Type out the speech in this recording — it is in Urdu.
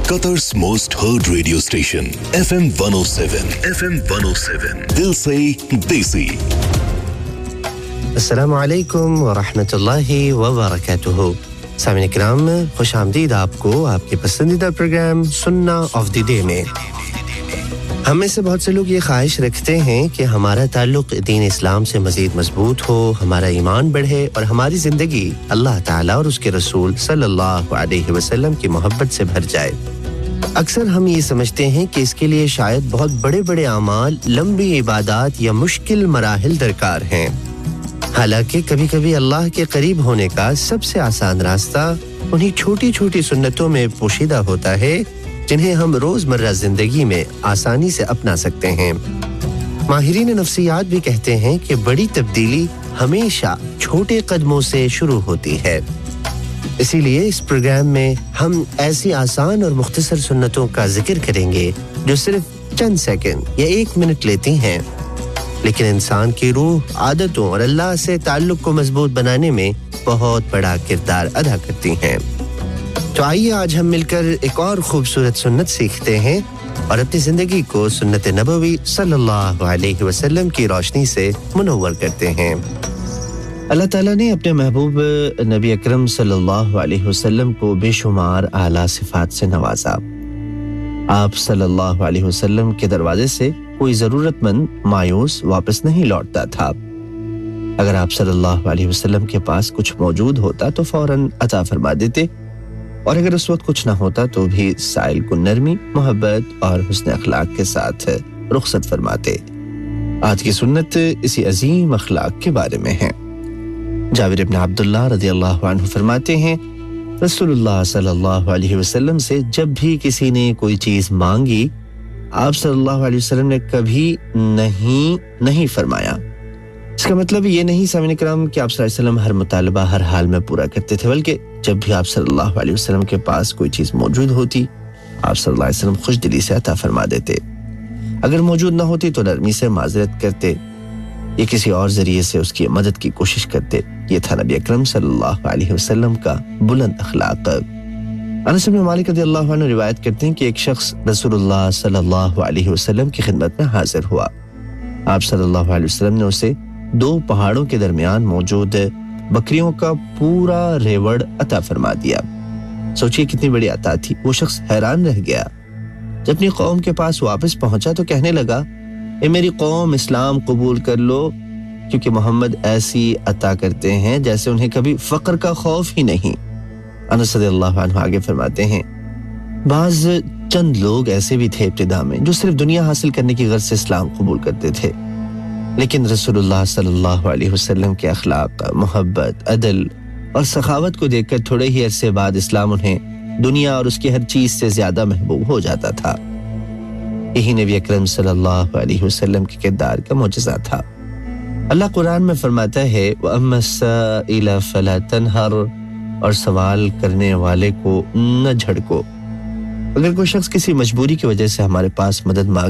Qatar's most heard radio station, FM 107. FM 107. Dil se desi. السلام علیکم ورحمۃ اللہ وبرکاتہ سامعین کرام خوش آمدید آپ کو آپ کے پسندیدہ پروگرام سننا آف دی ڈے میں ہم میں سے بہت سے لوگ یہ خواہش رکھتے ہیں کہ ہمارا تعلق دین اسلام سے مزید مضبوط ہو ہمارا ایمان بڑھے اور ہماری زندگی اللہ تعالیٰ اور اس کے رسول صلی اللہ علیہ وسلم کی محبت سے بھر جائے اکثر ہم یہ سمجھتے ہیں کہ اس کے لیے شاید بہت بڑے بڑے اعمال لمبی عبادات یا مشکل مراحل درکار ہیں حالانکہ کبھی-کبھی اللہ کے قریب ہونے کا سب سے آسان راستہ انہی چھوٹی چھوٹی سنتوں میں پوشیدہ ہوتا ہے جنہیں ہم روزمرہ زندگی میں آسانی سے اپنا سکتے ہیں ماہرین نفسیات بھی کہتے ہیں کہ بڑی تبدیلی ہمیشہ چھوٹے قدموں سے شروع ہوتی ہے اسی لیے اس پروگرام میں ہم ایسی آسان اور مختصر سنتوں کا ذکر کریں گے جو صرف چند سیکنڈ یا 1 منٹ لیتی ہیں لیکن انسان کی روح عادتوں اور اللہ سے تعلق کو مضبوط بنانے میں بہت بڑا کردار ادا کرتی ہیں تو آئیے آج ہم مل کر ایک اور خوبصورت سنت سیکھتے ہیں اور اپنی زندگی کو سنت نبوی صلی اللہ علیہ وسلم کی روشنی سے منور کرتے ہیں اللہ تعالیٰ نے اپنے محبوب نبی اکرم صلی اللہ علیہ وسلم کو بے شمار اعلیٰ صفات سے نوازا آپ صلی اللہ علیہ وسلم کے دروازے سے کوئی ضرورت مند مایوس واپس نہیں لوٹتا تھا اگر آپ صلی اللہ علیہ وسلم کے پاس کچھ موجود ہوتا تو فوراً عطا فرما دیتے اور اگر اس وقت کچھ نہ ہوتا تو بھی سائل کو نرمی محبت اور حسن اخلاق کے ساتھ رخصت فرماتے آج کی سنت اسی عظیم اخلاق کے بارے میں ہے جابر بن عبداللہ رضی اللہ عنہ فرماتے ہیں رسول اللہ صلی اللہ علیہ وسلم سے جب بھی کسی نے کوئی چیز مانگی آپ صلی اللہ علیہ وسلم نے کبھی نہیں فرمایا اس کا مطلب یہ نہیں سامعین کرام کہ آپ صلی اللہ علیہ وسلم ہر مطالبہ ہر حال میں پورا کرتے تھے بلکہ جب بھی آپ صلی اللہ علیہ وسلم کے پاس کوئی چیز موجود ہوتی آپ صلی اللہ علیہ وسلم خوش دلی سے عطا فرما دیتے اگر موجود نہ ہوتی تو نرمی سے معذرت کرتے یا کسی اور ذریعے سے اس کی مدد کی کوشش کرتے یہ تھا نبی اکرم صلی اللہ علیہ وسلم کا بلند اخلاق انس بن مالک رضی اللہ عنہ روایت کرتے ہیں کہ ایک شخص رسول اللہ صلی اللہ علیہ وسلم کی خدمت میں حاضر ہوا آپ صلی اللہ علیہ وسلم نے اسے 2 پہاڑوں کے درمیان موجود بکریوں کا پورا ریوڑ عطا فرما دیا سوچئے کتنی بڑی عطا تھی وہ شخص حیران رہ گیا جب اپنی قوم کے پاس واپس پہنچا تو کہنے لگا اے میری قوم اسلام قبول کر لو کیونکہ محمد ایسی عطا کرتے ہیں جیسے انہیں کبھی فقر کا خوف ہی نہیں انس رضی اللہ عنہ آگے فرماتے ہیں بعض چند لوگ ایسے بھی تھے ابتدا میں جو صرف دنیا حاصل کرنے کی غرض سے اسلام قبول کرتے تھے لیکن رسول اللہ صلی اللہ علیہ وسلم کے اخلاق محبت عدل اور سخاوت کو دیکھ کر تھوڑے ہی عرصے بعد اسلام انہیں دنیا اور اس کی ہر چیز سے زیادہ محبوب ہو جاتا تھا یہی نبی اکرم صلی اللہ علیہ وسلم کے کردار کا معجزہ تھا اللہ قرآن میں فرماتا ہے وَأَمَّا السَّائِلَ فَلَا تَنْهَرْ اور سوال کرنے والے کو نہ جھڑکو اگر کوئی شخص کسی مجبوری کی وجہ سے ہمارے پاس مدد مانگے